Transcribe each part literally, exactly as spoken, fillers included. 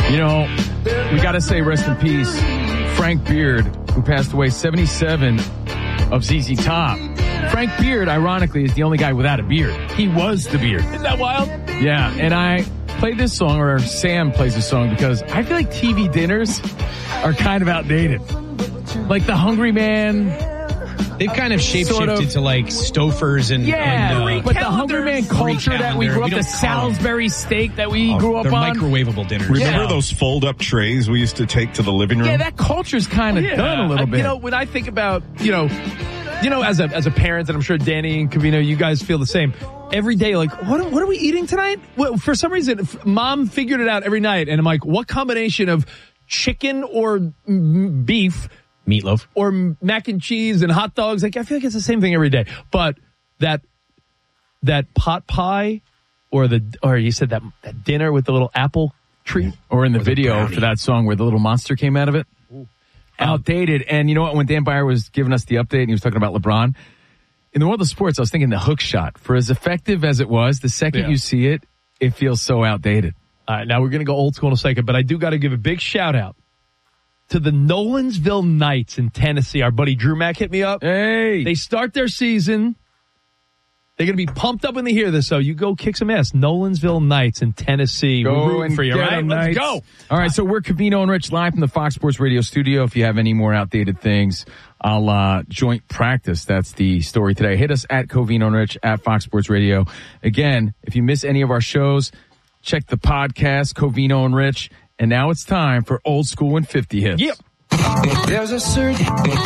You know, we got to say rest in peace, Frank Beard, who passed away, seventy-seven, of Z Z Top. Frank Beard, ironically, is the only guy without a beard. He was the beard. Isn't that wild? Yeah, and I played this song, or Sam plays this song, because I feel like T V dinners are kind of outdated. Like the Hungry Man. They've kind of shapeshifted sort of, to like Stofers and yeah, and, uh, but the Hungry Man culture that we grew up, the Salisbury steak that we oh, grew up they're on. Microwavable dinners. Remember yeah. those fold-up trays we used to take to the living room? Yeah, that culture's kind of yeah. done a little uh, bit. You know, when I think about, you know, you know, as a as a parent, and I'm sure Danny and Covino, you guys feel the same. Every day, like, what what are we eating tonight? Well, for some reason, Mom figured it out every night, and I'm like, what combination of chicken or mm, beef? Meatloaf. Or mac and cheese and hot dogs. Like, I feel like it's the same thing every day. But that that pot pie or the or you said that, that dinner with the little apple treat. Or in the or video the for that song where the little monster came out of it. Ooh. Outdated. And you know what? When Dan Beyer was giving us the update and he was talking about LeBron, in the world of sports, I was thinking the hook shot. For as effective as it was, the second yeah. you see it, it feels so outdated. All right, now we're going to go old school in a second, but I do got to give a big shout out to the Nolensville Knights in Tennessee. Our buddy Drew Mack hit me up. Hey. They start their season. They're going to be pumped up when they hear this, so you go kick some ass. Nolensville Knights in Tennessee. Go we're rooting for you, right? Let's go. All right, so we're Covino and Rich live from the Fox Sports Radio studio. If you have any more outdated things, I'll uh, joint practice. That's the story today. Hit us at Covino and Rich at Fox Sports Radio. Again, if you miss any of our shows, check the podcast, Covino and Rich. And now it's time for Old School and fifty Hits. Yep. There's a certain...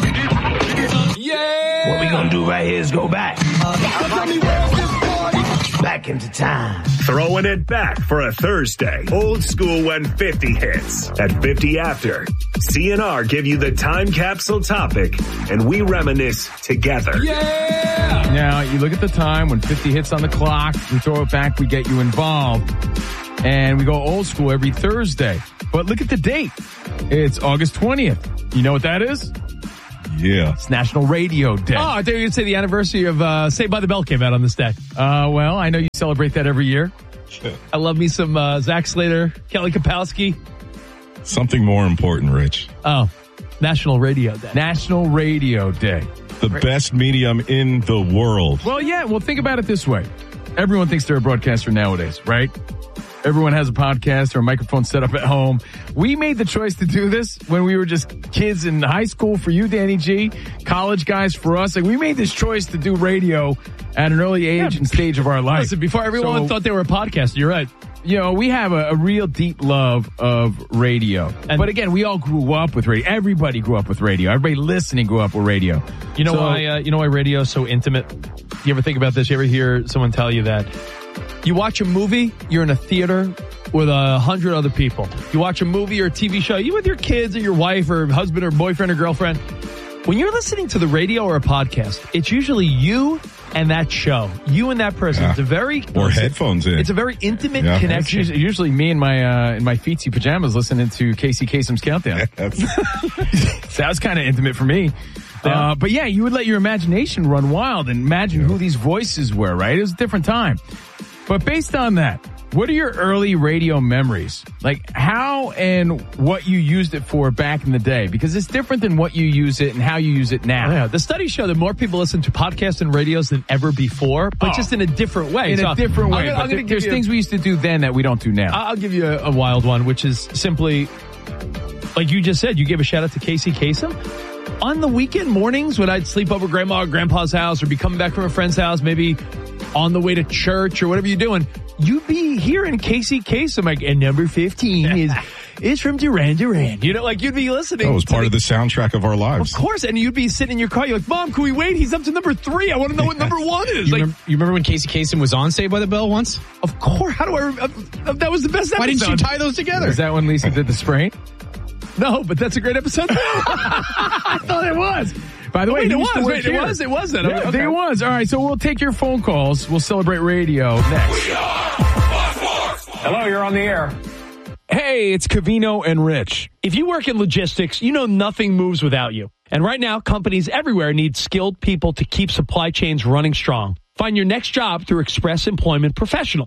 Yeah! What we gonna do right here is go back. Back into time. Throwing it back for a Thursday. Old School and fifty Hits. At fifty after, C N R give you the time capsule topic, and we reminisce together. Yeah! Now, you look at the time when fifty hits on the clock, we throw it back, we get you involved. And we go old school every Thursday. But look at the date. It's August twentieth. You know what that is? Yeah. It's National Radio Day. Oh, I thought you were going to say the anniversary of uh, Saved by the Bell came out on this day. Uh, well, I know you celebrate that every year. I love me some uh, Zach Slater, Kelly Kapowski. Something more important, Rich. Oh, National Radio Day. National Radio Day. The best medium in the world. Well, yeah. Well, think about it this way. Everyone thinks they're a broadcaster nowadays, right? Everyone has a podcast or a microphone set up at home. We made the choice to do this when we were just kids in high school for you, Danny G, college guys for us. Like, we made this choice to do radio at an early age yeah. and stage of our life. Listen, before everyone so, thought they were a podcaster, you're right. You know, we have a, a real deep love of radio. And but again, we all grew up with radio. Everybody grew up with radio. Everybody listening grew up with radio. You know so, why, uh, you know why radio is so intimate? You ever think about this? You ever hear someone tell you that you watch a movie, you're in a theater with a hundred other people. You watch a movie or a T V show, you with your kids or your wife or husband or boyfriend or girlfriend. When you're listening to the radio or a podcast, it's usually you and that show. You and that person. Yeah. It's a very... Or headphones in. It's a very intimate yeah. connection. It's usually me in my uh, in my feetsy pajamas listening to Casey Kasem's Countdown. Sounds kind of intimate for me. Yeah. Uh, but yeah, you would let your imagination run wild and imagine yeah. who these voices were, right? It was a different time. But based on that, what are your early radio memories? Like how and what you used it for back in the day? Because it's different than what you use it and how you use it now. Oh, yeah. The studies show that more people listen to podcasts and radios than ever before, but oh. just in a different way. In so a different way. I'm gonna, but I'm gonna there's you, things we used to do then that we don't do now. I'll give you a, a wild one, which is simply, like you just said, you gave a shout out to Casey Kasem. On the weekend mornings when I'd sleep over grandma or grandpa's house or be coming back from a friend's house, maybe on the way to church or whatever you're doing, you'd be hearing Casey Kasem, like, and number fifteen is is from Duran Duran. You know, like you'd be listening. That was part the, of the soundtrack of our lives. Of course, and you'd be sitting in your car, you're like, Mom, can we wait? He's up to number three. I want to know what number one is. You, like, remember, you remember when Casey Kasem was on Saved by the Bell once? Of course. How do I remember? Uh, that was the best episode. Why didn't you tie those together? Is that when Lisa did the sprain? No, but that's a great episode. I thought it was. By the oh, way, wait, it was. Wait, it was. It was that. Yeah, okay. I think it was. All right, so we'll take your phone calls. We'll celebrate radio next. We are Fox Sports. Hello, you're on the air. Hey, it's Covino and Rich. If you work in logistics, you know nothing moves without you. And right now, companies everywhere need skilled people to keep supply chains running strong. Find your next job through Express Employment Professionals.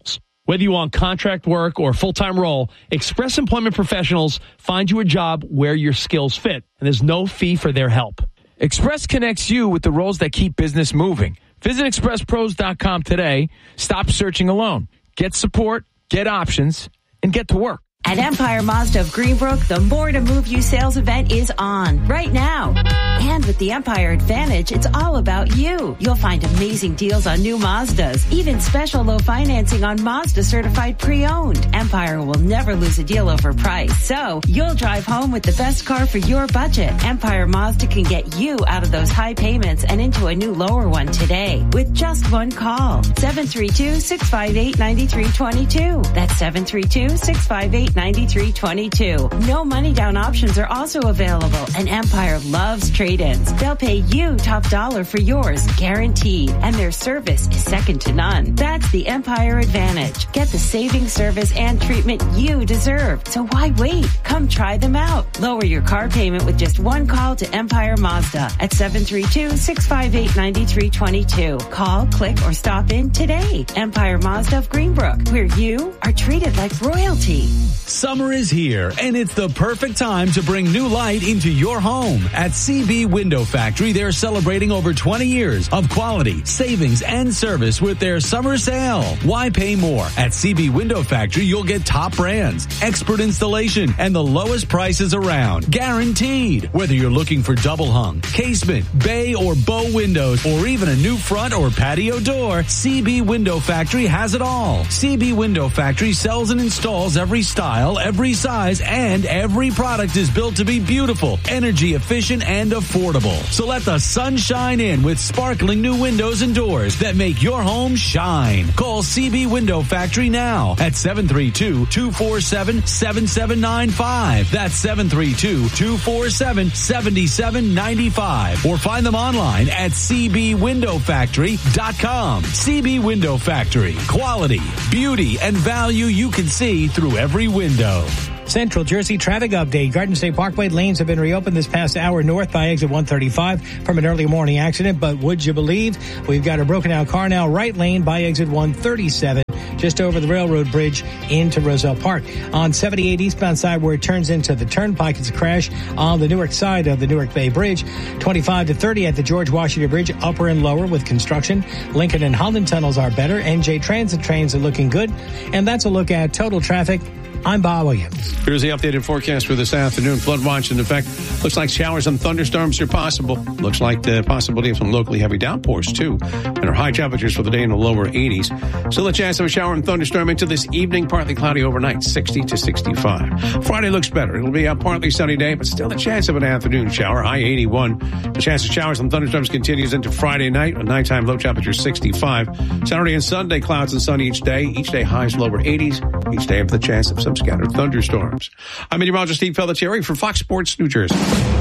Whether you want contract work or a full-time role, Express Employment Professionals find you a job where your skills fit, and there's no fee for their help. Express connects you with the roles that keep business moving. Visit express pros dot com today. Stop searching alone. Get support, get options, and get to work. At Empire Mazda of Greenbrook, the More to Move You sales event is on right now. And with the Empire Advantage, it's all about you. You'll find amazing deals on new Mazdas, even special low financing on Mazda certified pre-owned. Empire will never lose a deal over price, so you'll drive home with the best car for your budget. Empire Mazda can get you out of those high payments and into a new lower one today with just one call. seven three two, six five eight, nine three two two. That's seven three two, six five eight, nine three two two. No money down options are also available, and Empire loves trade-ins. They'll pay you top dollar for yours, guaranteed, and their service is second to none. That's the Empire Advantage. Get the saving service and treatment you deserve. So why wait? Come try them out. Lower your car payment with just one call to Empire Mazda at seven three two, six five eight, nine three two two. Call, click, or stop in today. Empire Mazda of Greenbrook, where you are treated like royalty. Summer is here, and it's the perfect time to bring new light into your home. At C B Window Factory, they're celebrating over twenty years of quality, savings, and service with their summer sale. Why pay more? At C B Window Factory, you'll get top brands, expert installation, and the lowest prices around. Guaranteed. Whether you're looking for double hung, casement, bay, or bow windows, or even a new front or patio door, C B Window Factory has it all. C B Window Factory sells and installs every style, every size, and every product is built to be beautiful, energy efficient, and affordable. So let the sun shine in with sparkling new windows and doors that make your home shine. Call C B Window Factory now at seven three two, two four seven, seven seven nine five. That's seven three two, two four seven, seven seven nine five. Or find them online at c b window factory dot com. C B Window Factory. Quality, beauty, and value you can see through every window. Central Jersey traffic update. Garden State Parkway lanes have been reopened this past hour north by exit one thirty-five from an early morning accident. But would you believe we've got a broken out car now right lane by exit one thirty-seven just over the railroad bridge into Roselle Park. On seventy-eight eastbound side where it turns into the turnpike, it's a crash on the Newark side of the Newark Bay Bridge. twenty-five to thirty at the George Washington Bridge, upper and lower with construction. Lincoln and Holland tunnels are better. N J Transit trains are looking good. And that's a look at total traffic. I'm Bob Williams. Here's the updated forecast for this afternoon. Flood watch in effect. Looks like showers and thunderstorms are possible. Looks like the possibility of some locally heavy downpours, too. And our high temperatures for the day in the lower eighties. Still a chance of a shower and thunderstorm into this evening. Partly cloudy overnight, sixty to sixty-five. Friday looks better. It'll be a partly sunny day, but still a chance of an afternoon shower. High eighty-one. The chance of showers and thunderstorms continues into Friday night. A nighttime low temperature sixty-five. Saturday and Sunday, clouds and sun each day. Each day highs lower eighties. Each day with the chance of some scattered thunderstorms. I'm meteorologist Steve Pelletieri for Fox Sports New Jersey.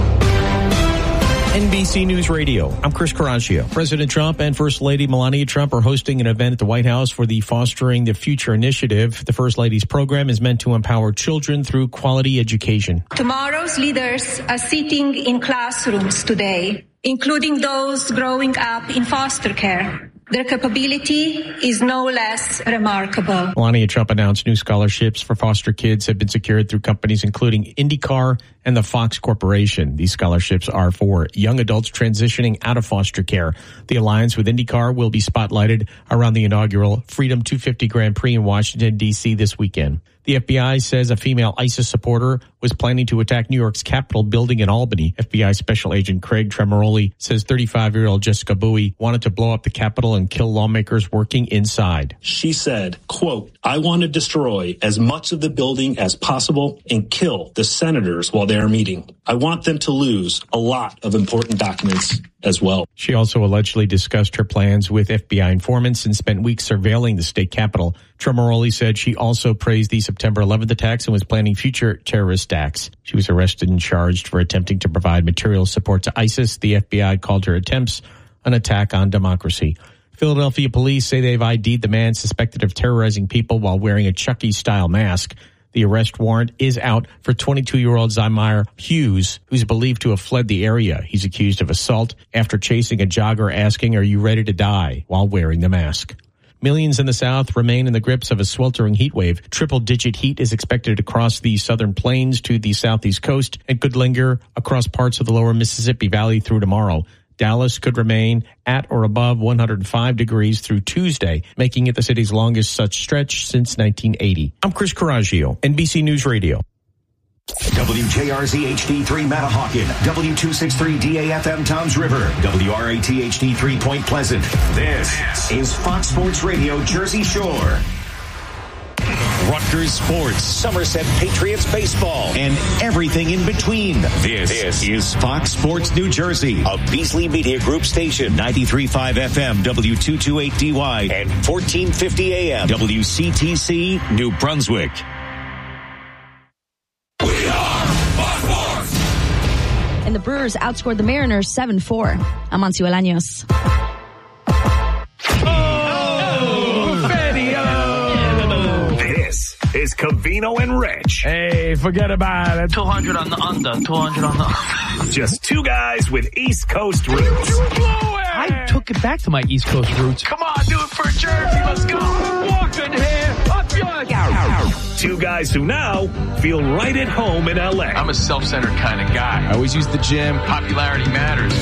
N B C News Radio. I'm Chris Caraccio. President Trump and First Lady Melania Trump are hosting an event at the White House for the Fostering the Future initiative. The First Lady's program is meant to empower children through quality education. Tomorrow's leaders are sitting in classrooms today, including those growing up in foster care. Their capability is no less remarkable. Melania Trump announced new scholarships for foster kids have been secured through companies including IndyCar and the Fox Corporation. These scholarships are for young adults transitioning out of foster care. The alliance with IndyCar will be spotlighted around the inaugural Freedom two fifty Grand Prix in Washington, D C this weekend. The F B I says a female ISIS supporter was planning to attack New York's Capitol building in Albany. F B I Special Agent Craig Tremoroli says thirty-five-year-old Jessica Bowie wanted to blow up the Capitol and kill lawmakers working inside. She said, quote, I want to destroy as much of the building as possible and kill the senators while they are meeting. I want them to lose a lot of important documents as well. She also allegedly discussed her plans with F B I informants and spent weeks surveilling the state capitol. Tremoroli said she also praised the September eleventh attacks and was planning future terrorist acts. She was arrested and charged for attempting to provide material support to ISIS. The F B I called her attempts an attack on democracy. Philadelphia police say they've I D'd the man suspected of terrorizing people while wearing a Chucky-style mask. The arrest warrant is out for twenty-two-year-old Zymire Hughes, who's believed to have fled the area. He's accused of assault after chasing a jogger asking, are you ready to die, while wearing the mask. Millions in the South remain in the grips of a sweltering heat wave. Triple-digit heat is expected to cross the southern plains to the southeast coast and could linger across parts of the lower Mississippi Valley through tomorrow. Dallas could remain at or above one hundred five degrees through Tuesday, making it the city's longest such stretch since nineteen eighty. I'm Chris Coraggio, N B C News Radio. W J R Z H D three Matahawkin, W two sixty-three D A F M Toms River, W R A T H D three Point Pleasant. This is Fox Sports Radio Jersey Shore. Rutgers Sports, Somerset Patriots baseball, and everything in between. This, this is Fox Sports New Jersey, a Beasley Media Group station, ninety-three point five F M, W two twenty-eight D Y, and fourteen fifty A M, W C T C, New Brunswick. And the Brewers outscored the Mariners seven four. I'm Amancio Alaños. This is Covino and Rich. Hey, forget about it. two hundred on the under, two hundred on the under. Just two guys with East Coast roots. I took it back to my East Coast roots. Come on, do it for Jersey. Let's go. Walking here. Up yours. Two guys who now feel right at home in L A. I'm a self-centered kind of guy. I always use the gym. Popularity matters.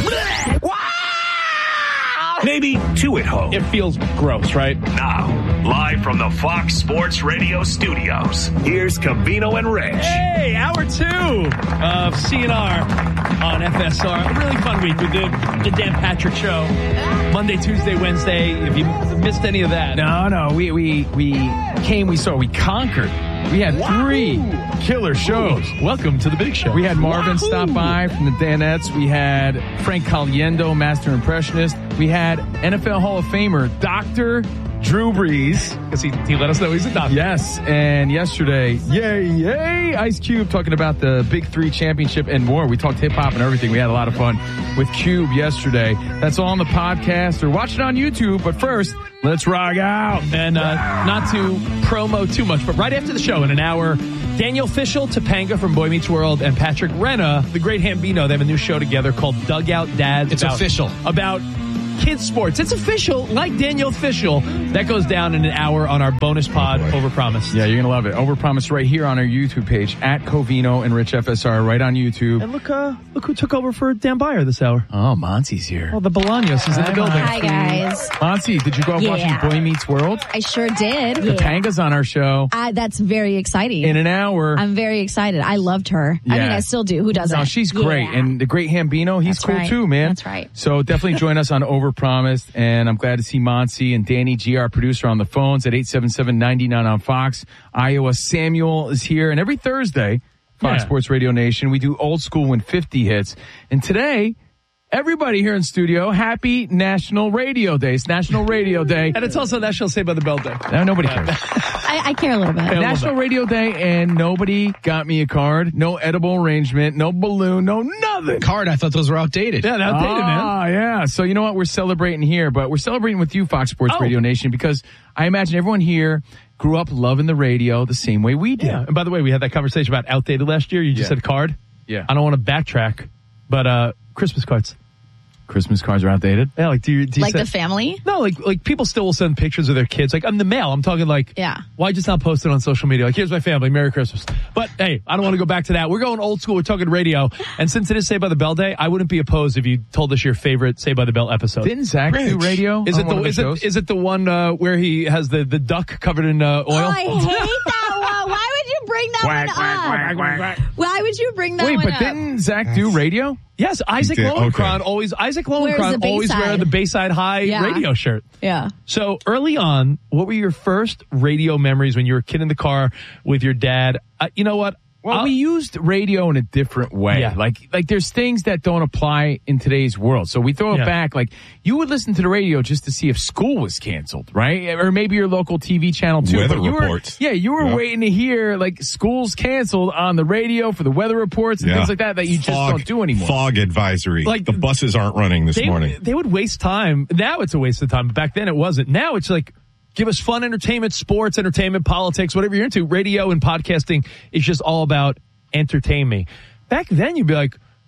Maybe two at home. It feels gross, right? Now, live from the Fox Sports Radio studios, here's Covino and Rich. Hey, hour two of C N R on F S R. A really fun week. We did the Dan Patrick Show. Monday, Tuesday, Wednesday. If you missed any of that. No, no. We, we, we came, we saw, we conquered. We had wow. three killer shows. Ooh. Welcome to the big show. We had Marvin Wahoo. stop by from the Danettes. We had Frank Caliendo, Master Impressionist. We had N F L Hall of Famer, Doctor Drew Brees. Because he, he let us know he's a doctor. Yes. And yesterday, yay, yay, Ice Cube talking about the Big Three Championship and more. We talked hip-hop and everything. We had a lot of fun with Cube yesterday. That's all on the podcast or watch it on YouTube. But first, let's rock out. And uh, not to promo too much, but right after the show in an hour, Daniel Fishel, Topanga from Boy Meets World, and Patrick Renna, the great Hambino, they have a new show together called Dugout Dads. It's about, official. About kids sports. It's official, like Daniel Fishel. That goes down in an hour on our bonus pod, oh Overpromised. Yeah, you're going to love it. Overpromised right here on our YouTube page, at Covino and Rich F S R, right on YouTube. And look, uh, look who took over for Dan Byer this hour. Oh, Monty's here. Oh, the Bolaños is in the building. Hi, guys. Monty, did you go up yeah. watching Boy Meets World? I sure did. Topanga's on our show. Uh, that's very exciting. In an hour. I'm very excited. I loved her. Yeah. I mean, I still do. Who doesn't? No, she's great. Yeah. And the great Hambino, he's that's cool right. too, man. That's right. So definitely join us on Overpromised. And I'm glad to see Monty and Danny G, our producer, on the phones at eight seven seven, nine nine on Fox. Iowa Samuel is here. And every Thursday, Fox yeah. Sports Radio Nation, we do Old School When fifty Hits. And today, everybody here in studio, happy National Radio Day. It's National Radio Day. And it's also National Saved by the Bell Day. No, nobody cares. I, I care a little bit. Yeah, National Radio Day, and nobody got me a card. No edible arrangement, no balloon, no nothing. Card, I thought those were outdated. Yeah, outdated, ah, man. Ah, yeah. So you know what? We're celebrating here, but we're celebrating with you, Fox Sports oh. Radio Nation, because I imagine everyone here grew up loving the radio the same way we did. Yeah. And by the way, we had that conversation about outdated last year. You just yeah. said card. Yeah. I don't want to backtrack, but uh, Christmas cards. Christmas cards are outdated? Yeah, like do you, do you like send, the family? No, like like people still will send pictures of their kids. Like on the mail, I'm talking like, yeah. Why just not post it on social media? Like, here's my family, Merry Christmas. But hey, I don't want to go back to that. We're going old school. We're talking radio, and since it is Saved by the Bell Day, I wouldn't be opposed if you told us your favorite Saved by the Bell episode. Didn't Zach Rich. do radio? Is it the, the is it is it the one uh, where he has the the duck covered in uh, oil? Oh, I hate that one. Why would you bring that quack, one quack, up? Quack, quack, quack. Why would you bring that Wait, one but up? didn't Zach do radio? Yes, Isaac Lowenkron okay. always Isaac Lowenkron always wear the Bayside High yeah. radio shirt. Yeah. So early on, what were your first radio memories when you were a kid in the car with your dad? Uh, you know what? Well, I'll, we used radio in a different way. Yeah. Like, like there's things that don't apply in today's world. So we throw it yeah. back. Like, you would listen to the radio just to see if school was canceled, right? Or maybe your local T V channel too. Weather but you reports. Were, yeah, you were yeah. waiting to hear like school's canceled on the radio for the weather reports and yeah. things like that that you just fog, don't do anymore. Fog advisory. Like the buses aren't running this they, morning. They would waste time. Now it's a waste of time. But back then it wasn't. Now it's like, give us fun entertainment, sports, entertainment, politics, whatever you're into. Radio and podcasting is just all about entertain me. Back then, you'd be like,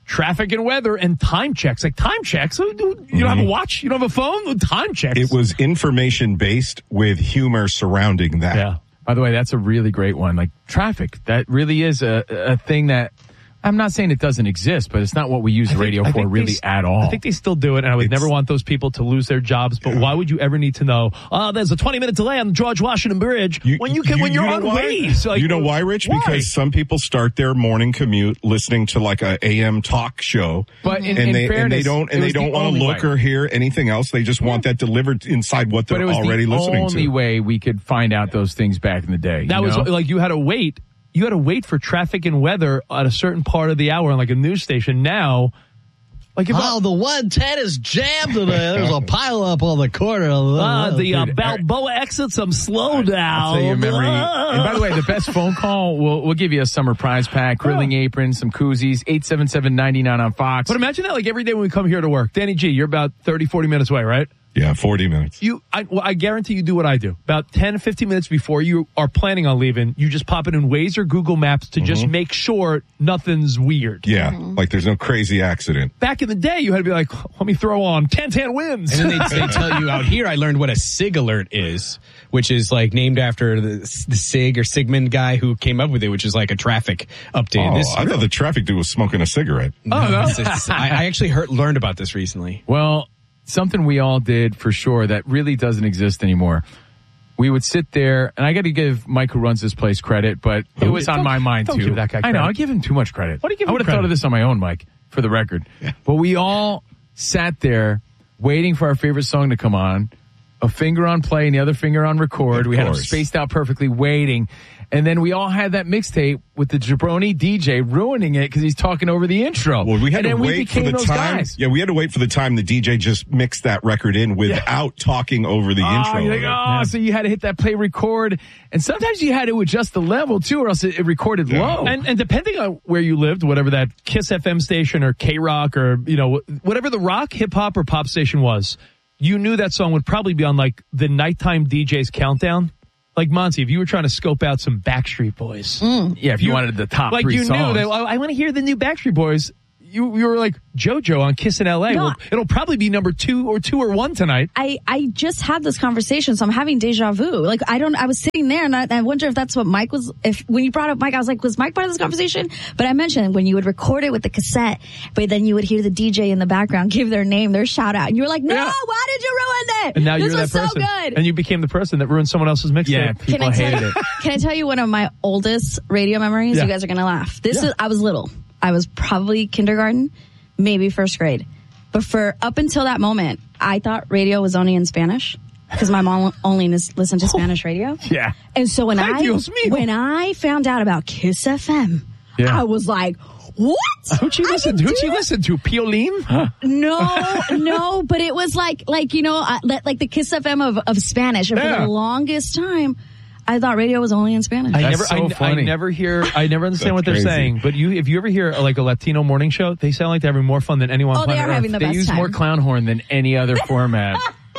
traffic and weather and time checks. Like time checks. You don't have a watch? You don't have a phone? Time checks. It was information based with humor surrounding that. Yeah. By the way, that's a really great one. Like traffic, that really is a, a thing that I'm not saying it doesn't exist, but it's not what we use the radio for really they, at all. I think they still do it, and I would It's, never want those people to lose their jobs. But yeah. why would you ever need to know? Oh, there's a twenty minute delay on the George Washington Bridge you, when you can you, when you're you on why? Waze. Like, you know why, Rich? Why? Because some people start their morning commute listening to like a A M talk show, but in, and, in they, fairness, and they don't and they don't the want to look way. or hear anything else. They just want that delivered inside what they're but it was already the listening only to. way we could find out those things back in the day. That you was know? like you had to wait. You had to wait for traffic and weather at a certain part of the hour on like a news station. Now, like if oh, I, the one ten is jammed today. There's a pile up on the corner. Uh, the uh, Balboa exit, some slow down. I'll tell you a memory. And by the way, the best phone call, we'll, we'll give you a summer prize pack, grilling apron, some koozies, eight seven seven, nine nine on Fox. But imagine that like every day when we come here to work. Danny G, you're about thirty, forty minutes away, right? Yeah, forty minutes. You, I, well, I guarantee you do what I do. About ten, fifteen minutes before you are planning on leaving, you just pop it in Waze or Google Maps to mm-hmm. just make sure nothing's weird. Yeah, mm-hmm. like there's no crazy accident. Back in the day, you had to be like, let me throw on Can-Tan Wins. And then they, they tell you out here, I learned what a SIG alert is, which is like named after the, the SIG or Sigmund guy who came up with it, which is like a traffic update. Oh, this, I thought the traffic dude was smoking a cigarette. Oh, no. It's, it's, I, I actually heard, learned about this recently. Well, something we all did for sure that really doesn't exist anymore. We would sit there, and I got to give Mike who runs this place credit, but it was on my mind don't too. Give that guy credit. I know, I give him too much credit. What do you give I would him have credit? thought of this on my own, Mike, for the record. Yeah. But we all sat there waiting for our favorite song to come on, a finger on play and the other finger on record. Of we had them course. spaced out perfectly, waiting. And then we all had that mixtape with the jabroni D J ruining it because he's talking over the intro. Well, we had and to then wait we for the those time. Guys. Yeah, we had to wait for the time the D J just mixed that record in without yeah. talking over the oh, intro. You're like, oh, yeah. So you had to hit that play record. And sometimes you had to adjust the level too, or else it, it recorded yeah. low. And, and depending on where you lived, whatever that Kiss F M station or K-Rock or, you know, whatever the rock, hip hop or pop station was, you knew that song would probably be on like the nighttime D J's countdown. Like, Monty, if you were trying to scope out some Backstreet Boys. Mm. Yeah, if you, you wanted the top like three you songs. Knew that, well, I want to hear the new Backstreet Boys. You, you were like JoJo on Kiss in L A. No, well, it'll probably be number two or two or one tonight. I, I just had this conversation, so I'm having deja vu. Like, I don't, I was sitting there and I, I wonder if that's what Mike was, if, when you brought up Mike, I was like, was Mike part of this conversation? But I mentioned when you would record it with the cassette, but then you would hear the D J in the background give their name, their shout out. And you were like, no, yeah. why did you ruin it? And now this you're that was person. so good. And you became the person that ruined someone else's mixtape. Yeah, people hated you, it. Can I tell you one of my oldest radio memories? Yeah. You guys are going to laugh. This yeah. is, I was little. I was probably kindergarten. Maybe first grade. But for up until that moment, I thought radio was only in Spanish because my mom only listened to Spanish radio. Yeah. And so when Ay, I Dios mío. when I found out about Kiss F M, yeah. I was like, what? Who'd you listen to? Who'd you listen to? Piolín? Huh? No, no, but it was like, like, you know, uh, like the Kiss F M of, of Spanish. And yeah. for the longest time, I thought radio was only in Spanish. I That's never, so I, funny. I never hear, I never understand what they're crazy. saying. But you, if you ever hear like a Latino morning show, they sound like they're having more fun than anyone. Oh, on they planet are Earth. having the They best use time. more clown horn than any other format.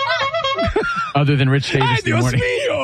Other than Rich Davis in the morning.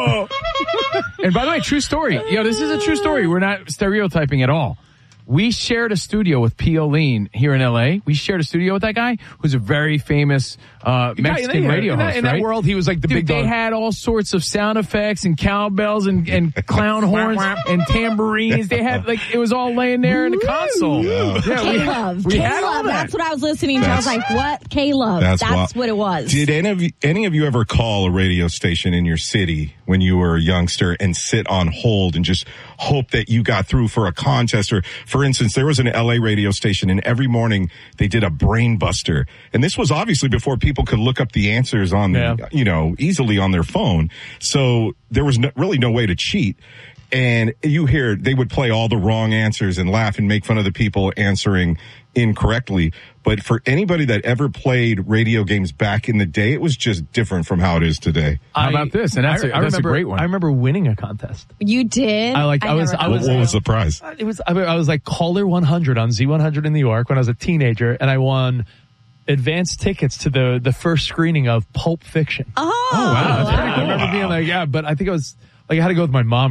And by the way, true story. Yo, this is a true story. We're not stereotyping at all. We shared a studio with Piolín here in L A. We shared a studio with that guy who's a very famous uh, Mexican yeah, radio in that, host, in right? that world, he was like the Dude, big they dog. had all sorts of sound effects and cowbells and, and clown horns and tambourines. They had, like, it was all laying there in the console. Yeah. Yeah, we, K-Love. we had all K-Love. that. That's what I was listening to. I was like, what? K-Love. That's That's, wild. what it was. Did any of you, any of you ever call a radio station in your city when you were a youngster and sit on hold and just hope that you got through for a contest? Or, for instance, there was an L A radio station, and every morning they did a brain buster. And this was obviously before people could look up the answers on, Yeah. you know, easily on their phone. So there was no, really no way to cheat. And you hear they would play all the wrong answers and laugh and make fun of the people answering incorrectly. But for anybody that ever played radio games back in the day, it was just different from how it is today. How I- about this? And that's, I, a, I that's remember, a great one. I remember winning a contest. You did? I like. I, was. never I got was. that. What was the prize? It was. I was like caller one hundred on Z one hundred in New York when I was a teenager, and I won advanced tickets to the the first screening of Pulp Fiction. Oh, wow, that's pretty I remember being like, yeah, but I think I was like I had to go with my mom or something.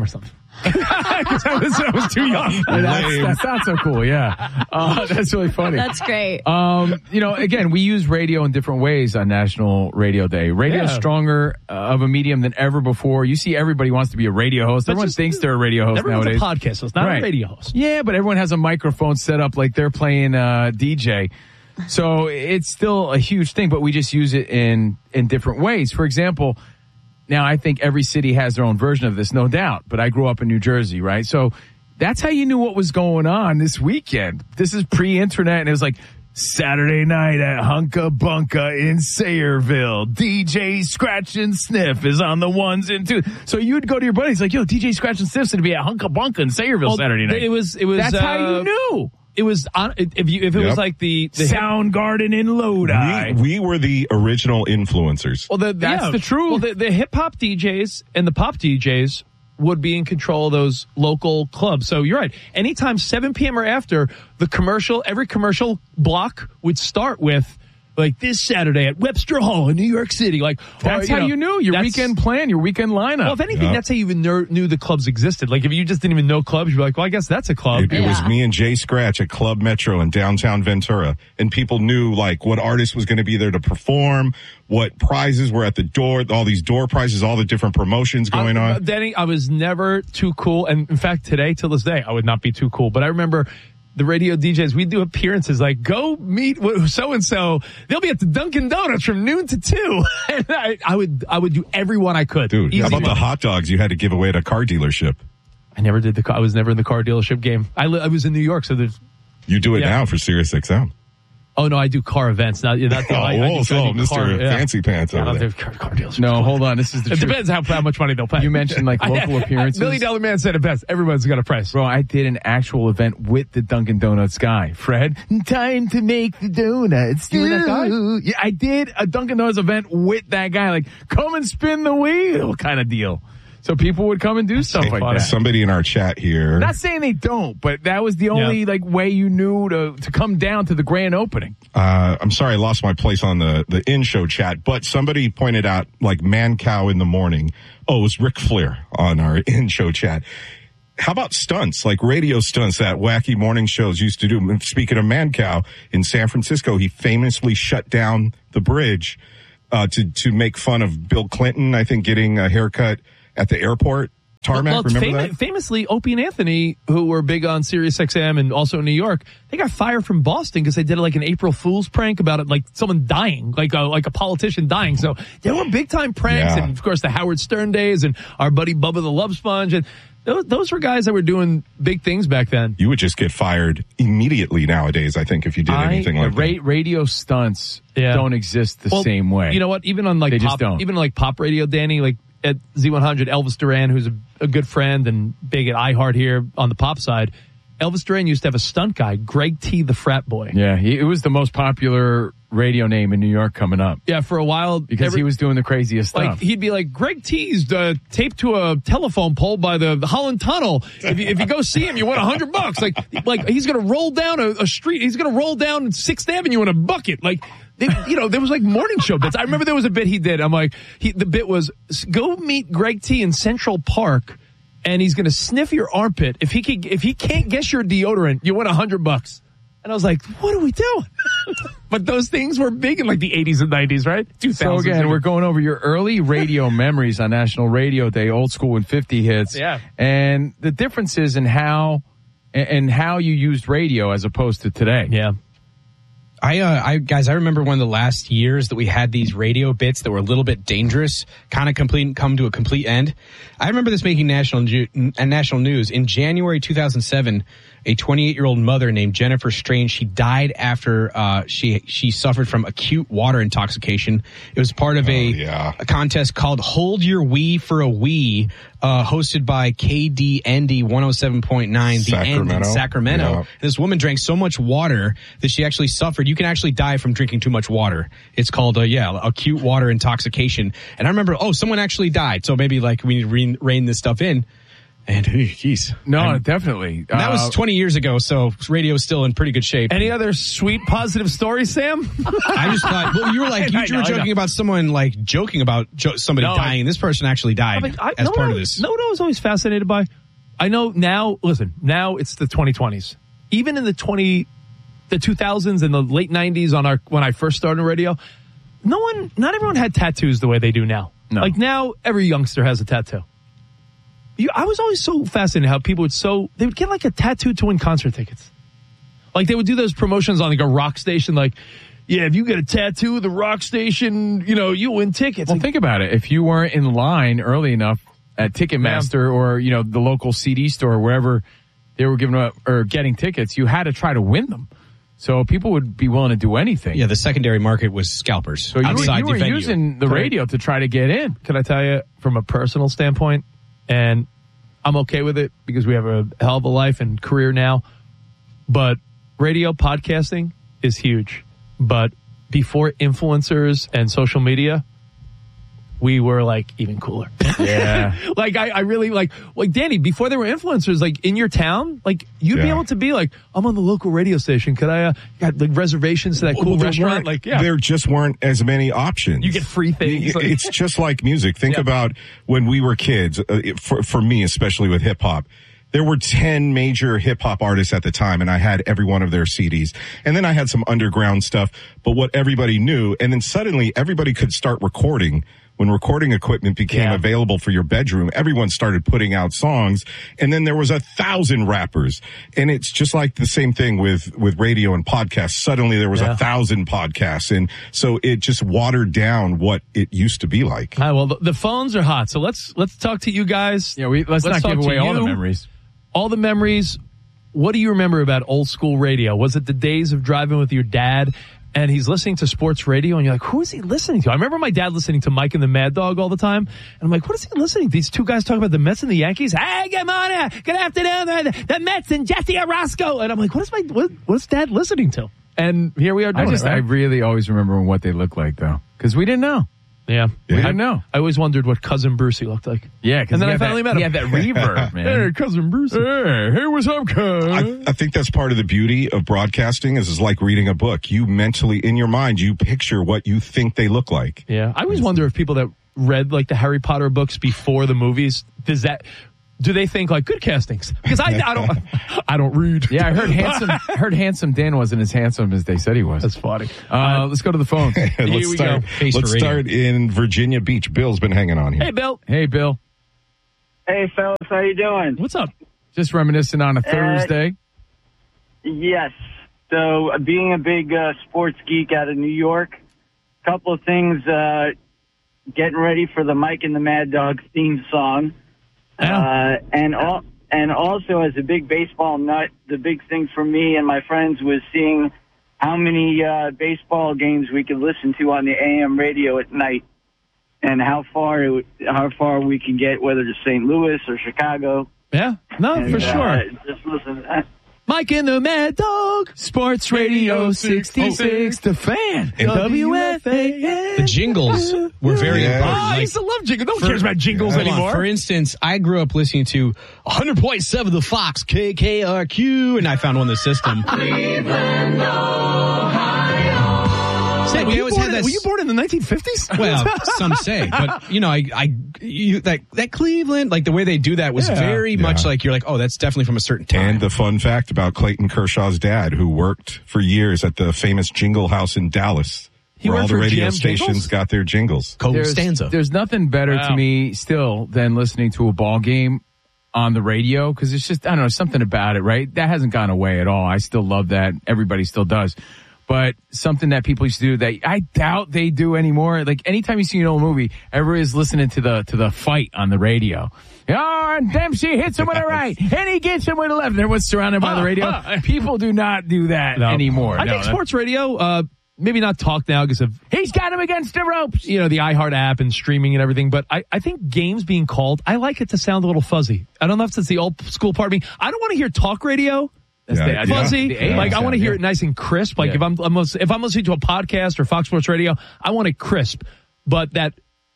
Because I was, I was too young. That's, that's not so cool. Yeah, uh, that's really funny. That's great. Um, you know, again, we use radio in different ways on National Radio Day. Radio is Yeah. stronger uh, of a medium than ever before. You see, everybody wants to be a radio host. But Everyone just- thinks they're a radio host Everyone's nowadays. a podcast, so it's not Right. a radio host. Yeah, but everyone has a microphone set up like they're playing uh, D J. So it's still a huge thing, but we just use it in in different ways. For example, now I think every city has their own version of this, no doubt. But I grew up in New Jersey, right? So that's how you knew what was going on this weekend. This is pre-internet, and it was like Saturday night at Hunka Bunka in Sayreville. D J Scratch and Sniff is on the ones and twos. So you'd go to your buddies like, yo, D J Scratch and Sniff's going to be at Hunka Bunka in Sayreville Well, Saturday night. It was. It was. That's how uh, you knew. It was on. If you if it Yep. was like the, the Soundgarden in Lodi. We, we were the original influencers. Well, the, That's yeah. the truth. Well, the, the hip hop D Js and the pop D Js would be in control of those local clubs. So you're right. Anytime seven p.m. or after, the commercial, every commercial block would start with like this Saturday at Webster Hall in New York City. Like That's or, how know, you knew your that's- weekend plan, your weekend lineup. Well, if anything, Yeah. that's how you even knew, knew the clubs existed. Like if you just didn't even know clubs, you'd be like, well, I guess that's a club. It, it was me and Jay Scratch at Club Metro in downtown Ventura. And people knew like what artist was going to be there to perform, what prizes were at the door, all these door prizes, all the different promotions going I, on. Danny, I was never too cool. And in fact, today, till this day, I would not be too cool. But I remember the radio D Js, we'd do appearances like, go meet so-and-so. They'll be at the Dunkin' Donuts from noon to two. And I, I would, I would do everyone I could. Dude, Easy how about money. the hot dogs you had to give away at a car dealership? I never did the car. I was never in the car dealership game. I, li- I was in New York, so there's, You do it Yeah. now for Sirius X M. oh no, I do car events. Not, not the, Oh, I, I do, so I do Mister car, yeah. Fancy Pants I over don't there. do car, car dealerships. No, hold on. This is the It truth. depends how, how much money they'll pay. You mentioned like local appearances. Million Dollar Man said it best. Everyone's got a price. Bro, I did an actual event with the Dunkin' Donuts guy. Fred, time to make the donuts. You were that guy? Yeah, I did a Dunkin' Donuts event with that guy. Like, come and spin the wheel kind of deal. So people would come and do stuff like that. Somebody in our chat here. Not saying they don't, but that was the only like way you knew to, to come down to the grand opening. Uh, I'm sorry I lost my place on the, the in-show chat, but somebody pointed out like man cow in the morning. Oh, it was Ric Flair on our in-show chat. How about stunts, like radio stunts that wacky morning shows used to do? Speaking of man cow, in San Francisco, he famously shut down the bridge uh, to, to make fun of Bill Clinton, I think, getting a haircut at the airport. Tarmac, Well, remember fam- that? Famously, Opie and Anthony, who were big on Sirius X M and also in New York, they got fired from Boston because they did like an April Fool's prank about it, like someone dying, like a like a politician dying. So there were big time pranks, Yeah. and of course the Howard Stern days, and our buddy Bubba the Love Sponge, and those, those were guys that were doing big things back then. You would just get fired immediately nowadays, I think, if you did anything I, like ra- that. Radio stunts Yeah. don't exist the Well, same way. You know what? Even on like They pop, just don't. even like pop radio, Danny, like at Z one hundred, Elvis Duran, who's a, a good friend and big at iHeart here on the pop side. Elvis Duran used to have a stunt guy, Greg T, the frat boy. Yeah, he, it was the most popular radio name in New York coming up. Yeah, for a while. Because every- he was doing the craziest Like stuff. he'd be like, Greg T's uh, taped to a telephone pole by the Holland Tunnel. If you, if you go see him, you win a hundred bucks. Like, like he's gonna roll down a, a street. He's gonna roll down Sixth Avenue in a bucket. Like, they, you know, there was like morning show bits. I remember there was a bit he did. I'm like, he, the bit was go meet Greg T in Central Park, and he's gonna sniff your armpit. If he can, if he can't guess your deodorant, you win a hundred bucks. And I was like, what are we doing? But those things were big in like the eighties and nineties, right? two thousands. So again, we're going over your early radio memories on National Radio Day, old school and fifty hits. Yeah. And the differences in how and how you used radio as opposed to today. Yeah. I, uh, I, guys, I remember one of the last years that we had these radio bits that were a little bit dangerous, kind of complete, come to a complete end. I remember this making national, ju- uh, national news. In January two thousand seven, a twenty-eight-year-old mother named Jennifer Strange, she died after, uh, she, she suffered from acute water intoxication. It was part of a, Oh, yeah. a contest called Hold Your Wee for a Wee, uh, hosted by K D N D one oh seven point nine, The End in Sacramento. Sacramento. Yeah. This woman drank so much water that she actually suffered. You can actually die from drinking too much water. It's called, uh, yeah, acute water intoxication. And I remember, oh, someone actually died. So maybe like we need to rein, rein this stuff in. And geez. No, I'm- definitely. and that was Uh, twenty years ago, so radio's still in pretty good shape. Any other sweet positive stories, Sam? I just thought, well, you were like, you I know, were I know. joking about someone like joking about jo- somebody No, I- dying. This person actually died I mean, I, as no, part no, of this. No, no, I was always fascinated by I know now, listen, now it's the twenty twenties. Even in the twenty, the two thousands and the late nineties on our, when I first started radio, no one, not everyone had tattoos the way they do now. No. Like now, every youngster has a tattoo. You, I was always so fascinated how people would so, they would get like a tattoo to win concert tickets. Like they would do those promotions on like a rock station, like, yeah, if you get a tattoo of the rock station, you know, you win tickets. Well, like, think about it. If you weren't in line early enough at Ticketmaster yeah. or, you know, the local C D store or wherever they were giving up or getting tickets, you had to try to win them. So people would be willing to do anything. Yeah, the secondary market was scalpers. So you outside were, you the were venue. using the radio to try to get in. Can I tell you from a personal standpoint, and I'm okay with it because we have a hell of a life and career now, but radio podcasting is huge. But before influencers and social media, we were like even cooler. Yeah. like I, I really like, like Danny, before there were influencers, like in your town, like you'd yeah. be able to be like, I'm on the local radio station. Could I, uh, got like reservations to that cool well, restaurant? Like, yeah. There just weren't as many options. You get free things. Like, it's just like music. Think yeah. about when we were kids, uh, for, for me, especially with hip hop. There were ten major hip hop artists at the time, and I had every one of their C Ds. And then I had some underground stuff, but what everybody knew, and then suddenly everybody could start recording. When recording equipment became yeah. available for your bedroom, everyone started putting out songs, and then there was a thousand rappers. And it's just like the same thing with, with radio and podcasts. Suddenly there was yeah. a thousand podcasts, and so it just watered down what it used to be like. All right, well, the, the phones are hot, so let's let's talk to you guys. Yeah, we let's, let's not give away all the memories. All the memories. What do you remember about old school radio? Was it the days of driving with your dad and he's listening to sports radio and you're like, who is he listening to? I remember my dad listening to Mike and the Mad Dog all the time. And I'm like, what is he listening to? These two guys talking about the Mets and the Yankees. Hey, good morning. Good afternoon. The, the Mets and Jesse Orosco. And I'm like, what is my, what, what's dad listening to? And here we are doing I just, it, right? I really always remember what they looked like though. Cause we didn't know. Yeah. We didn't know. I always wondered what Cousin Brucey looked like. Yeah, and then I finally that, met him. He had that reverb, man. Hey, Cousin Brucey. Hey, hey, what's up, cuz? I, I think that's part of the beauty of broadcasting is, is like reading a book. You mentally, in your mind, you picture what you think they look like. Yeah. I always wonder if people that read like the Harry Potter books before the movies, does that, do they think like good castings? Because I, I don't, I don't read. Yeah, I heard handsome, heard handsome Dan wasn't as handsome as they said he was. That's funny. Uh, uh, let's go to the phone. let's here we start, go. Let's start in Virginia Beach. Bill's been hanging on here. Hey, Bill. Hey, Bill. Hey, fellas, how you doing? What's up? Just reminiscing on a Thursday. Uh, yes. So, uh, being a big uh, sports geek out of New York, a couple of things. Uh, getting ready for the Mike and the Mad Dog theme song. Uh, and all, and also as a big baseball nut, the big thing for me and my friends was seeing how many uh, baseball games we could listen to on the A M radio at night, and how far it would, how far we can get, whether to Saint Louis or Chicago. Yeah, no, and, for sure. Uh, just listen to that. Mike and the Mad Dog, Sports Radio sixty-six, The Fan, W F A N. The jingles were very Yeah. important. Oh, I Like, used to love jingles. No one for- cares about jingles hold on. anymore. For instance, I grew up listening to one hundred point seven The Fox, K K R Q, and I found one in the system. Cleveland, Ohio. Say, were, They you always born had in, that were you s- born in the nineteen fifties? Well, some say, but you know, I, I, you, that, that Cleveland, like the way they do that was Yeah. very Yeah. much like you're like, oh, that's definitely from a certain time. And the fun fact about Clayton Kershaw's dad, who worked for years at the famous Jingle House in Dallas, He where all worked the for radio G M stations Jingles? got their jingles. There's, Costanza. there's nothing better Wow. to me still than listening to a ball game on the radio because it's just, I don't know, something about it, right? That hasn't gone away at all. I still love that. Everybody still does. But something that people used to do that I doubt they do anymore. Like anytime you see an old movie, everybody's listening to the to the fight on the radio. Oh, and Dempsey hits him with a right, and he gets him with a left. And everyone's surrounded by the radio. People do not do that No. anymore. I No, think that- sports radio, uh, maybe not talk now because of, He's got him against the ropes. you know, the iHeart app and streaming and everything. But I, I think games being called, I like it to sound a little fuzzy. I don't know if it's the old school part of me. I don't want to hear talk radio. That's Yeah. the- Fuzzy, the A M like I want to sound, hear yeah. it nice and crisp. Like Yeah. if I'm, I'm lis- if I'm listening to a podcast or Fox Sports Radio, I want it crisp. But that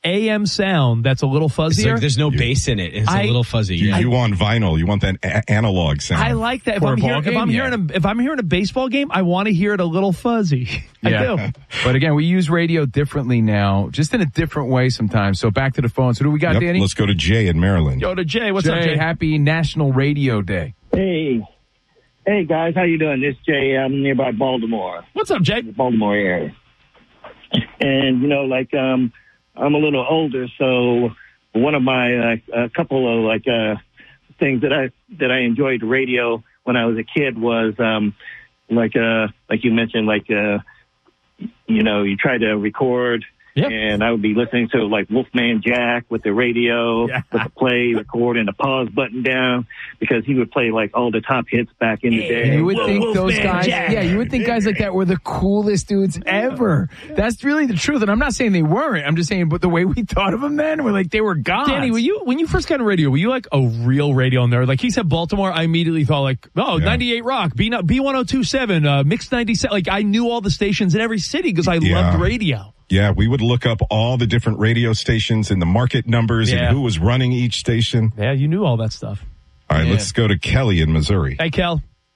A M sound that's a little fuzzier. It's like there's no bass in it. It's I- a little fuzzy. You, Yeah. you want vinyl. You want that a- analog sound. I like that. If For a I'm, ball hearing, if game, I'm yeah. hearing a, if I'm hearing a baseball game, I want to hear it a little fuzzy. I do. But again, we use radio differently now, just in a different way sometimes. So back to the phone. So who do we got, Yep, Danny? let's go to Jay in Maryland. Yo, to Jay. What's Jay, up, Jay? happy National Radio Day. Hey, hey guys, how you doing? This is Jay. I'm nearby Baltimore. What's up, Jay? Baltimore area. And you know, like um, I'm a little older, so one of my uh, a couple of like uh things that I that I enjoyed the radio when I was a kid was um like uh like you mentioned like uh you know you try to record. Yep. And I would be listening to like Wolfman Jack with the radio, Yeah. with the play, record, and the pause button down because he would play like all the top hits back in the day. You would Wolf- think those Wolfman guys, Jack. yeah, you would think guys like that were the coolest dudes ever. That's really the truth. And I'm not saying they weren't. I'm just saying, but the way we thought of them then, we're like, they were gods. Danny, were you when you first got on radio? Were you like a real radio nerd? Like he said, Baltimore. I immediately thought like, oh, Yeah. ninety-eight Rock, B B one oh two seven, uh, Mix ninety-seven. Like I knew all the stations in every city because I Yeah. loved radio. Yeah, we would look up all the different radio stations and the market numbers Yeah. and who was running each station. Yeah, you knew all that stuff. All right, Yeah. let's go to Kelly in Missouri. Hey, Kel.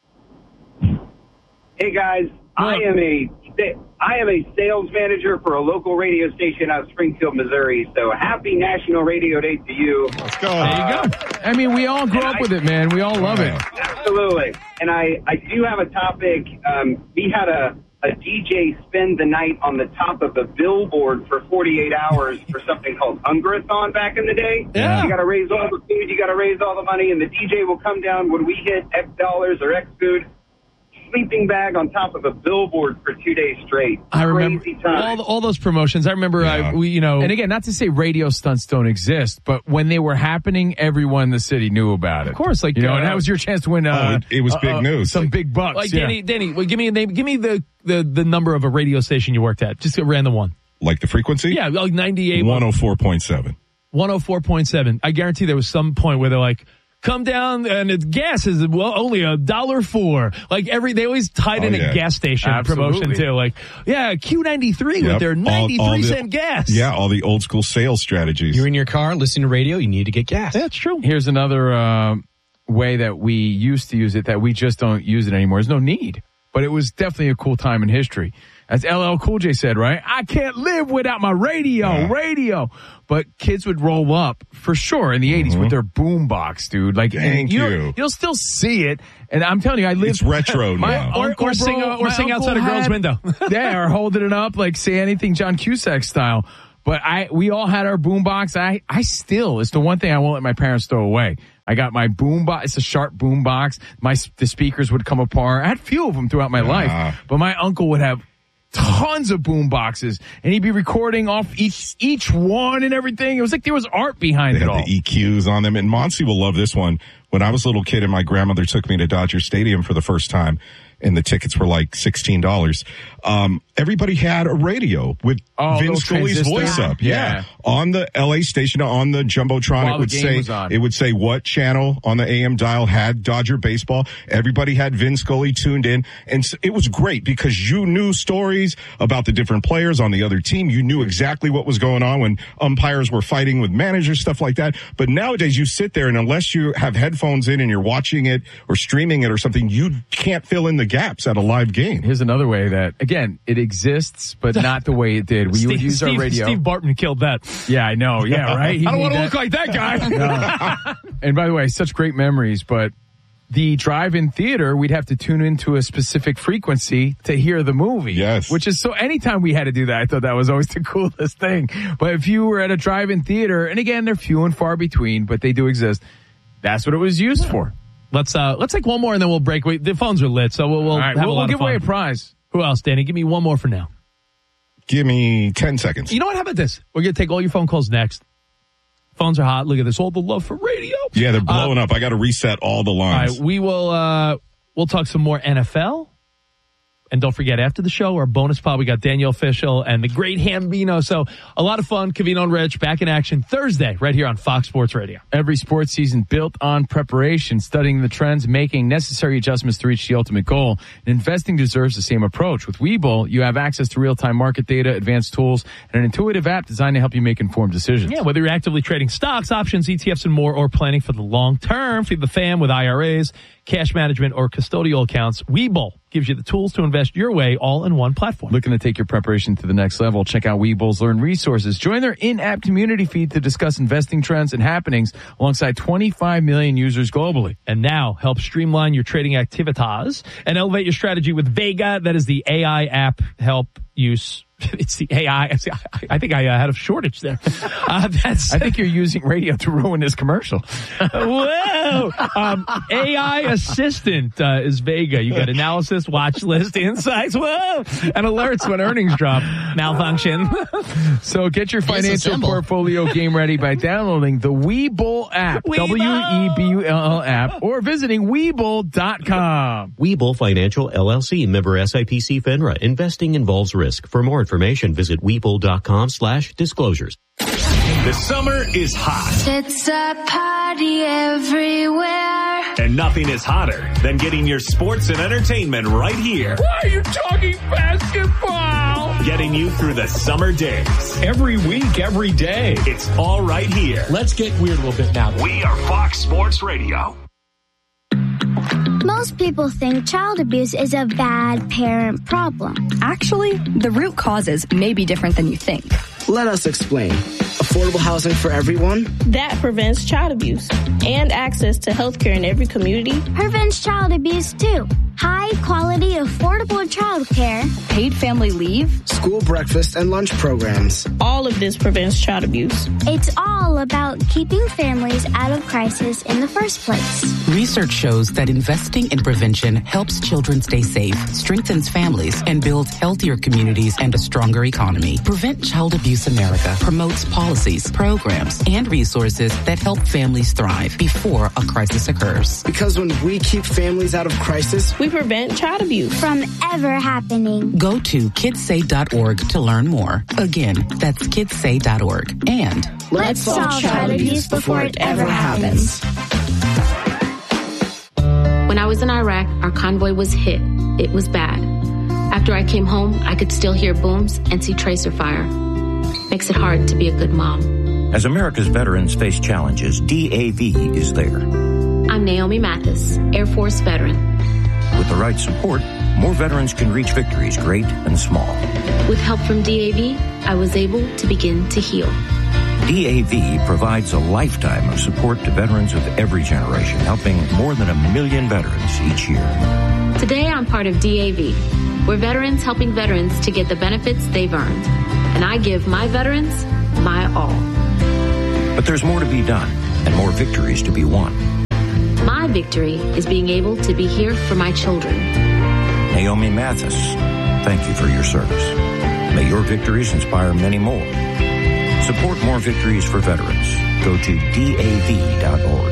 Hey guys, I am a I am a sales manager for a local radio station out of Springfield, Missouri. So happy National Radio Day to you. Let's go. There you go. I mean, we all grew up with it, man. We all love it. Absolutely. And I, I do have a topic. Um, we had a, a D J spend the night on the top of a billboard for forty-eight hours for something called Hungerathon back in the day. Yeah. You got to raise all the food, you got to raise all the money, and the D J will come down when we hit X dollars or X food. Sleeping bag on top of a billboard for two days straight. I remember Crazy time. all the, all those promotions. I remember Yeah. I we you know And again, not to say radio stunts don't exist, but when they were happening, everyone in the city knew about it. Of course, like, you know, uh, and that was your chance to win. Uh, Oh, it- it was big uh, uh, news. Some big bucks. like yeah. Danny. Danny, well, give me a name. Give me the, the the number of a radio station you worked at. Just a random one. Like the frequency? Yeah, like ninety-eight. one oh four point seven. one oh four point seven. I guarantee there was some point where they're like, come down and it's gas is well only a dollar four. Like every they always tied in Oh, yeah. a gas station Absolutely. promotion too. Like yeah, Q ninety-three with Yep. their All- ninety-three all the- cent gas. Yeah, all the old school sales strategies. You're in your car, listening to radio, you need to get gas. That's true. Here's another uh, way that we used to use it that we just don't use it anymore. There's no need, but it was definitely a cool time in history. As L L Cool J said, right? I can't live without my radio, Yeah. radio. But kids would roll up for sure in the eighties with their boom box, dude. Like, and Thank you. you. You'll still see it. And I'm telling you, I live. It's retro my now. Or- uncle, or sing, bro, uh, or my sing uncle outside a girl's had- window. yeah, or holding it up like say anything John Cusack style. But I, we all had our boom box. I, I still, it's the one thing I won't let my parents throw away. I got my boom box. It's a sharp boom box. My, the speakers would come apart. I had a few of them throughout my Ah. life, but my uncle would have tons of boom boxes and he'd be recording off each, each one and everything. It was like there was art behind They it had all. the E Qs on them. And Monty will love this one. When I was a little kid and my grandmother took me to Dodger Stadium for the first time, and the tickets were like sixteen dollars. Um, everybody had a radio with Oh, Vin little Scully's transistor? voice up. Yeah. Yeah. On the L A station, on the Jumbotron, While it the would game say, was on. it would say what channel on the A M dial had Dodger baseball. Everybody had Vin Scully tuned in. And s- it was great because you knew stories about the different players on the other team. You knew exactly what was going on when umpires were fighting with managers, stuff like that. But nowadays you sit there and unless you have headphones in and you're watching it or streaming it or something, you can't fill in the gaps at a live game. Here's another way that, again, it exists, but not the way it did. We Steve, would use Steve, our radio. Steve Barton killed that. Yeah, I know. Yeah, right? He I don't need want to that. look like that guy. No. And by the way, such great memories, but the drive-in theater, we'd have to tune into a specific frequency to hear the movie. Yes. Which is so, anytime we had to do that, I thought that was always the coolest thing. But if you were at a drive-in theater, and again, they're few and far between, but they do exist, that's what it was used for. Let's uh let's take one more and then we'll break. Wait, the phones are lit, so we'll we'll All right, have we'll, a lot we'll of give fun. away a prize. Who else, Danny? Give me one more for now. Give me ten seconds. You know what? How about this? We're gonna take all your phone calls next. Phones are hot. Look at this. All the love for radio. Yeah, they're blowing up. I got to reset all the All lines. right, we will uh we'll talk some more N F L. And don't forget, after the show, our bonus pod, we got Danielle Fishel and the great Hambino. So a lot of fun. Covino and Rich back in action Thursday right here on Fox Sports Radio. Every sports season built on preparation, studying the trends, making necessary adjustments to reach the ultimate goal. And investing deserves the same approach. With Webull, you have access to real-time market data, advanced tools, and an intuitive app designed to help you make informed decisions. Yeah, whether you're actively trading stocks, options, E T Fs, and more, or planning for the long term, feed the fam with I R As, cash management, or custodial accounts, Webull gives you the tools to invest your way all in one platform. Looking to take your preparation to the next level? Check out Webull's Learn Resources. Join their in-app community feed to discuss investing trends and happenings alongside twenty-five million users globally. And now help streamline your trading activities and elevate your strategy with Vega. That is the A I app help use. It's the A I. I think I uh, had a shortage there. Uh, that's. I think you're using radio to ruin this commercial. Whoa! Um, A I assistant uh, is Vega. You got analysis, watch list, insights, whoa, and alerts when earnings drop. Malfunction. So get your financial portfolio game ready by downloading the Webull app, W E B U L L app, or visiting Webull dot com. Webull Financial L L C, member S I P C FINRA. Investing involves risk. For more information, visit Webull dot com slash disclosures. The summer is hot. It's a party everywhere. And nothing is hotter than getting your sports and entertainment right here. Why are you talking basketball? Getting you through the summer days. Every week, every day. It's all right here. Let's get weird a little bit now. We are Fox Sports Radio. Most people think child abuse is a bad parent problem. Actually, the root causes may be different than you think. Let us explain. Affordable housing for everyone? That prevents child abuse and access to health care in every community. Prevents child abuse too. High quality, affordable child care. Paid family leave. School breakfast and lunch programs. All of this prevents child abuse. It's all about keeping families out of crisis in the first place. Research shows that investing in prevention helps children stay safe, strengthens families, and builds healthier communities and a stronger economy. Prevent Child Abuse America promotes policies, programs, and resources that help families thrive before a crisis occurs. Because when we keep families out of crisis, we prevent child abuse from ever happening. Go to kids say dot org to learn more. Again, that's kids say dot org. And let's solve child abuse before it ever happens. When I was in Iraq, our convoy was hit. It was bad. After I came home, I could still hear booms and see tracer fire. Makes it hard to be a good mom. As America's veterans face challenges, D A V is there. I'm Naomi Mathis, Air Force veteran. With the right support, more veterans can reach victories, great and small. With help from D A V, I was able to begin to heal. D A V provides a lifetime of support to veterans of every generation, helping more than a million veterans each year. Today, I'm part of D A V. We're veterans helping veterans to get the benefits they've earned. And I give my veterans my all. But there's more to be done and more victories to be won. My victory is being able to be here for my children. Naomi Mathis, thank you for your service. May your victories inspire many more. Support more victories for veterans. Go to D A V dot org.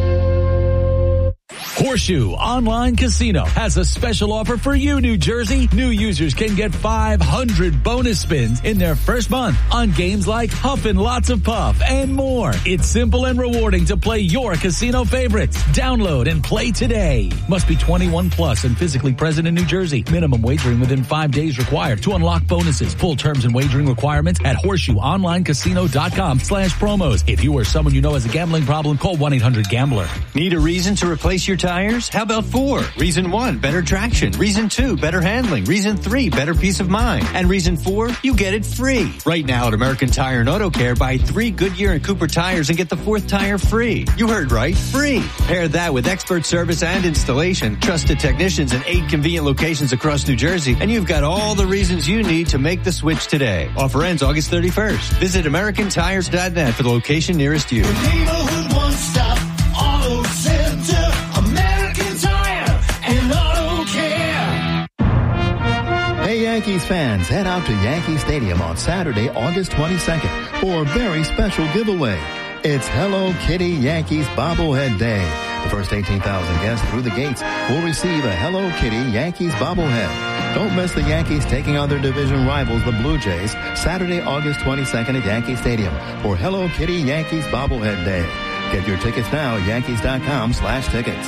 Horseshoe Online Casino has a special offer for you, New Jersey. New users can get five hundred bonus spins in their first month on games like Huff and Lots of Puff and more. It's simple and rewarding to play your casino favorites. Download and play today. Must be twenty-one plus and physically present in New Jersey. Minimum wagering within five days required to unlock bonuses. Full terms and wagering requirements at horseshoe online casino dot com slash promos. If you or someone you know has a gambling problem, call one eight hundred gambler. Need a reason to replace your tires? How about four? Reason one, better traction. Reason two, better handling. Reason three, better peace of mind. And reason four, you get it free. Right now at American Tire and Auto Care, buy three Goodyear and Cooper tires and get the fourth tire free. You heard right, free. Pair that with expert service and installation, trusted technicians in eight convenient locations across New Jersey, and you've got all the reasons you need to make the switch today. Offer ends August thirty-first. Visit American Tires dot net for the location nearest you. Neighborhood one-stop auto center. American Tire and Auto Care. Hey Yankees fans, head out to Yankee Stadium on Saturday, August twenty-second for a very special giveaway. It's Hello Kitty Yankees Bobblehead Day. The first eighteen thousand guests through the gates will receive a Hello Kitty Yankees bobblehead. Don't miss the Yankees taking on their division rivals, the Blue Jays, Saturday, August twenty-second at Yankee Stadium for Hello Kitty Yankees Bobblehead Day. Get your tickets now at yankees.com slash tickets.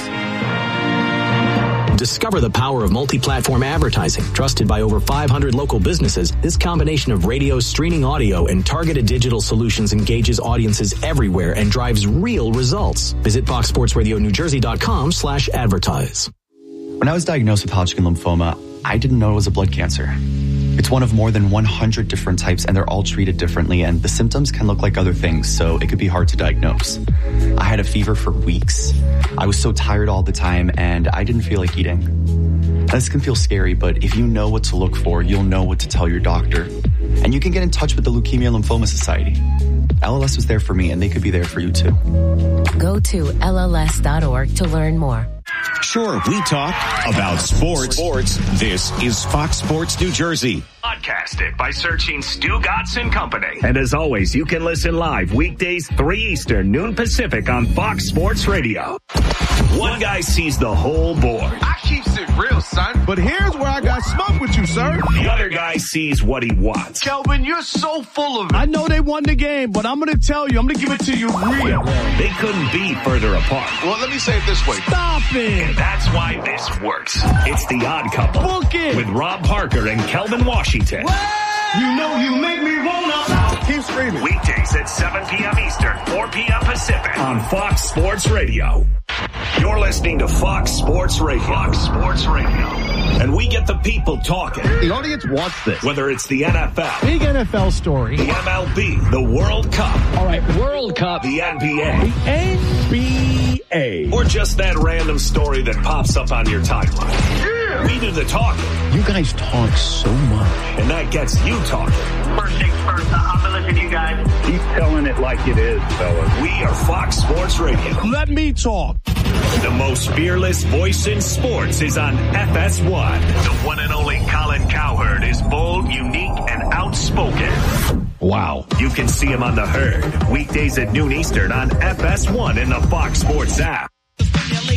Discover the power of multi-platform advertising. Trusted by over five hundred local businesses, this combination of radio, streaming audio, and targeted digital solutions engages audiences everywhere and drives real results. Visit fox sports radio new jersey dot com slash advertise. When I was diagnosed with Hodgkin lymphoma, I didn't know it was a blood cancer. It's one of more than one hundred different types, and they're all treated differently, and the symptoms can look like other things, so it could be hard to diagnose. I had a fever for weeks. I was so tired all the time, and I didn't feel like eating. This can feel scary, but if you know what to look for, you'll know what to tell your doctor. And you can get in touch with the Leukemia Lymphoma Society. L L S was there for me, and they could be there for you, too. Go to L L S dot org to learn more. Sure, we talk about sports. Sports. This is Fox Sports New Jersey. Podcast it by searching Stu Gatz and Company. And as always, you can listen live weekdays, three Eastern, noon Pacific on Fox Sports Radio. One guy sees the whole board. I keeps it real, son. But here's where I got smoke with you, sir. The other guy sees what he wants. Kelvin, you're so full of it. I know they won the game, but I'm going to tell you, I'm going to give it to you real. They couldn't be further apart. Well, let me say it this way. Stop it. And that's why this works. It's The Odd Couple. Book it. With Rob Parker and Kelvin Washington. What? You know you make me wanna. Keep screaming. Weekdays at seven p.m. Eastern, four p.m. Pacific on Fox Sports Radio. You're listening to Fox Sports Radio. Fox Sports Radio. And we get the people talking. The audience wants this. Whether it's the N F L. Big N F L story. The M L B. The World Cup. All right, World Cup. The N B A. The N B A. Or just that random story that pops up on your timeline. Yeah. We do the talking. You guys talk so much. And that gets you talking. First things first, I'm going to listen to you guys. Keep telling it like it is, fellas. We are Fox Sports Radio. Let me talk. The most fearless voice in sports is on F S one. The one and only Colin Cowherd is bold, unique, and outspoken. Wow. You can see him on The Herd, weekdays at noon Eastern on F S one in the Fox Sports app.